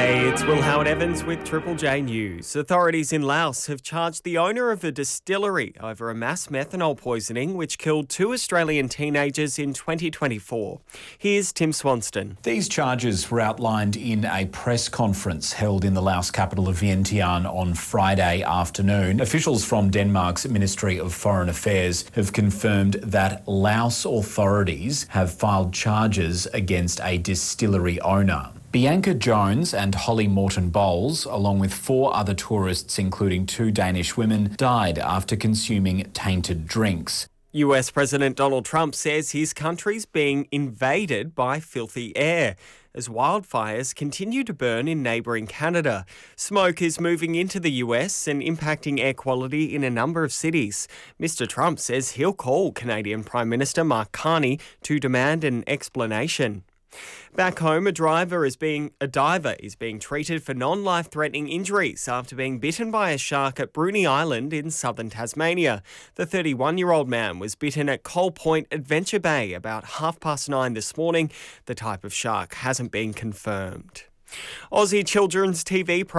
Hey, it's Will Howard Evans with Triple J News. Authorities in Laos have charged the owner of a distillery over a mass methanol poisoning which killed 2 Australian teenagers in 2024. Here's Tim Swanston. These charges were outlined in a press conference held in the Laos capital of Vientiane on Friday afternoon. Officials from Denmark's Ministry of Foreign Affairs have confirmed that Laos authorities have filed charges against a distillery owner. Bianca Jones and Holly Morton Bowles, along with 4 other tourists, including 2 Danish women, died after consuming tainted drinks. US President Donald Trump says his country's being invaded by filthy air as wildfires continue to burn in neighbouring Canada. Smoke is moving into the US and impacting air quality in a number of cities. Mr. Trump says he'll call Canadian Prime Minister Mark Carney to demand an explanation. Back home, a diver is being treated for non-life-threatening injuries after being bitten by a shark at Bruny Island in southern Tasmania. The 31-year-old man was bitten at Coal Point Adventure Bay about 9:30 this morning. The type of shark hasn't been confirmed. Aussie children's TV